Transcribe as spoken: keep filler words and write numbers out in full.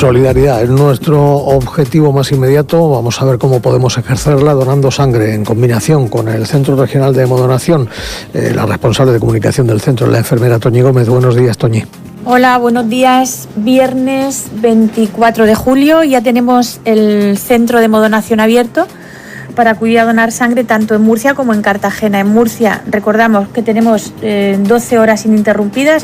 Solidaridad es nuestro objetivo más inmediato. Vamos a ver cómo podemos ejercerla donando sangre en combinación con el Centro Regional de Hemodonación. Eh, la responsable de comunicación del centro es la enfermera Toñi Gómez. Buenos días, Toñi. Hola, buenos días. Viernes veinticuatro de julio ya tenemos el centro de hemodonación abierto para acudir a donar sangre tanto en Murcia como en Cartagena. En Murcia recordamos que tenemos eh, doce horas ininterrumpidas